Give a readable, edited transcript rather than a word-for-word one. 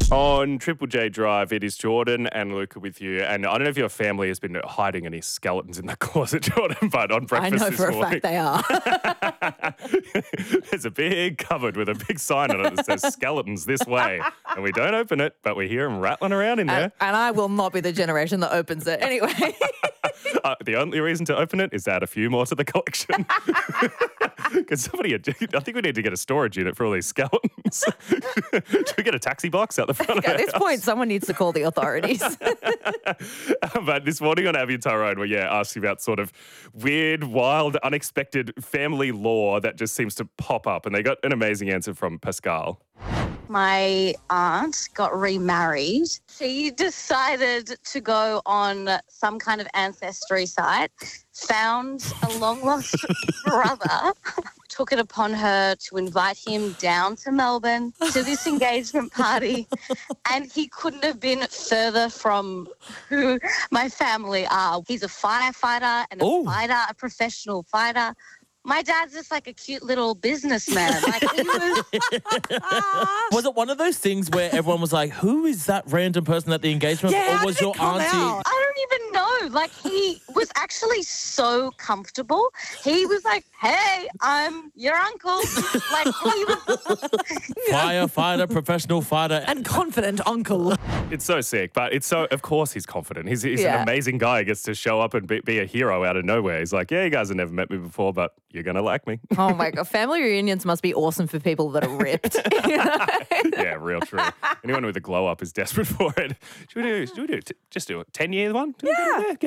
On Triple J Drive, it is Jordan and Luca with you. And I don't know if your family has been hiding any skeletons in the closet, Jordan, but on I breakfast know for a fact they are. there's a big cupboard with a big sign on it that says skeletons this way. And we don't open it, but we hear them rattling around in there. And I will not be the generation that opens it. Anyway. The only reason to open it is to add a few more to the collection. Because I think we need to get a storage unit for all these skeletons. Should we get a taxi box out the front of At our this house? point, someone needs to call the authorities. But this morning on Abby and Tyrone, we asked you about sort of weird, wild, unexpected family lore that just seems to pop up. And they got an amazing answer from Pascal. My aunt got remarried. She decided to go on some kind of ancestry site, found a long-lost brother, took it upon her to invite him down to Melbourne to this engagement party, and he couldn't have been further from who my family are. He's a firefighter and a professional fighter. My dad's just like a cute little businessman. Like he was. Was it one of those things where everyone was like, who is that random person at the engagement? Yeah, or was your auntie? I don't even know. Like he was actually so comfortable. He was like, "Hey, I'm your uncle." Like he was. Firefighter, professional fighter. And confident uncle. It's so sick, but of course he's confident. He's an amazing guy. He gets to show up and be a hero out of nowhere. He's like, yeah, you guys have never met me before, but you're going to like me. Oh my God. Family reunions must be awesome for people that are ripped. You know? Yeah, real true. Anyone with a glow up is desperate for it. Should we do just do a 10-year one? Yeah.